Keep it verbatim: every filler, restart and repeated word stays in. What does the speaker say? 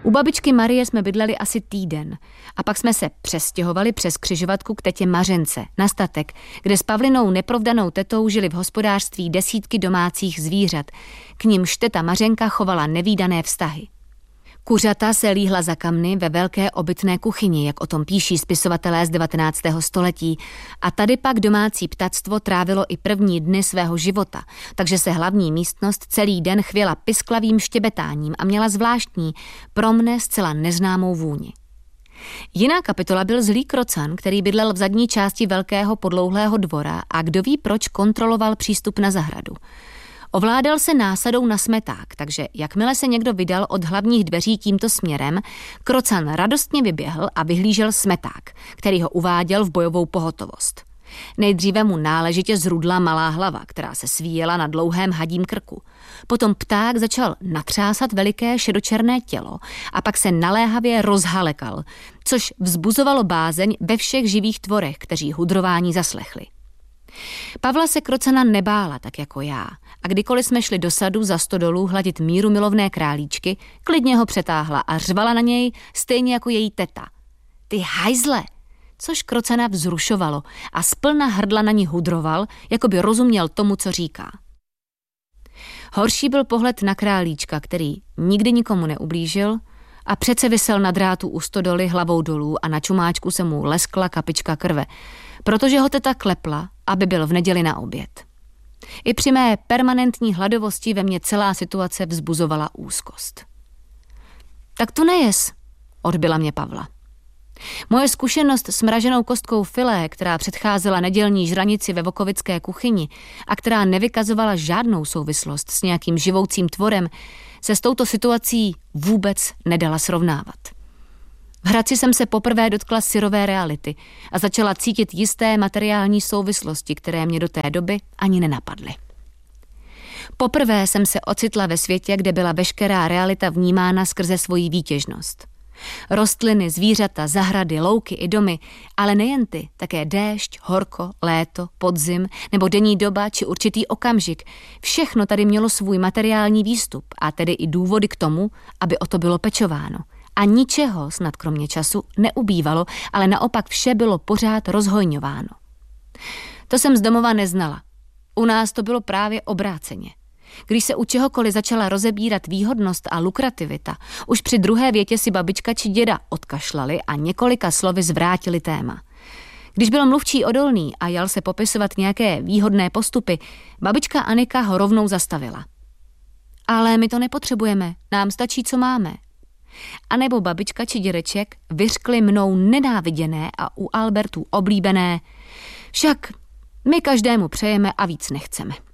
U babičky Marie jsme bydleli asi týden a pak jsme se přestěhovali přes křižovatku k tetě Mařence na statek, kde s Pavlinou neprovdanou tetou žili v hospodářství desítky domácích zvířat, k nimž teta Mařenka chovala nevídané vztahy. Kuřata se líhla za kamny ve velké obytné kuchyni, jak o tom píší spisovatelé z devatenáctého století, a tady pak domácí ptactvo trávilo i první dny svého života, takže se hlavní místnost celý den chvěla pisklavým štěbetáním a měla zvláštní, pro mne zcela neznámou vůni. Jiná kapitola byl zlý krocan, který bydlel v zadní části velkého podlouhlého dvora a kdo ví proč kontroloval přístup na zahradu. Ovládal se násadou na smeták, takže jakmile se někdo vydal od hlavních dveří tímto směrem, krocan radostně vyběhl a vyhlížel smeták, který ho uváděl v bojovou pohotovost. Nejdříve mu náležitě zrudla malá hlava, která se svíjela na dlouhém hadím krku. Potom pták začal natřásat veliké šedočerné tělo a pak se naléhavě rozhalekal, což vzbuzovalo bázeň ve všech živých tvorech, kteří hudrování zaslechli. Pavla se krocana nebála, tak jako já, a kdykoliv jsme šli do sadu za stodolů hladit míru milovné králíčky, klidně ho přetáhla a řvala na něj stejně jako její teta. Ty hajzle! Což krocana vzrušovalo a splna hrdla na ní hudroval, jako by rozuměl tomu, co říká. Horší byl pohled na králíčka, který nikdy nikomu neublížil a přece visel na drátu u stodoly hlavou dolů a na čumáčku se mu leskla kapička krve, protože ho teta klepla, aby byl v neděli na oběd. I při mé permanentní hladovosti ve mně celá situace vzbuzovala úzkost. Tak to nejes, odbyla mě Pavla. Moje zkušenost s mraženou kostkou filé, která předcházela nedělní žranici ve vokovické kuchyni a která nevykazovala žádnou souvislost s nějakým živoucím tvorem, se s touto situací vůbec nedala srovnávat. V Hradci jsem se poprvé dotkla syrové reality a začala cítit jisté materiální souvislosti, které mě do té doby ani nenapadly. Poprvé jsem se ocitla ve světě, kde byla veškerá realita vnímána skrze svoji výtěžnost. Rostliny, zvířata, zahrady, louky i domy, ale nejen ty, také déšť, horko, léto, podzim nebo denní doba či určitý okamžik. Všechno tady mělo svůj materiální výstup a tedy i důvody k tomu, aby o to bylo pečováno. A ničeho, snad kromě času, neubývalo, ale naopak vše bylo pořád rozhojňováno. To jsem z domova neznala. U nás to bylo právě obráceně. Když se u čehokoliv začala rozebírat výhodnost a lukrativita, už při druhé větě si babička či děda odkašlali a několika slovy zvrátili téma. Když byl mluvčí odolný a jal se popisovat nějaké výhodné postupy, babička Anika ho rovnou zastavila. Ale my to nepotřebujeme, nám stačí, co máme. A nebo babička či dědeček vyřkli mnou nenáviděné a u Albertů oblíbené: však my každému přejeme a víc nechceme.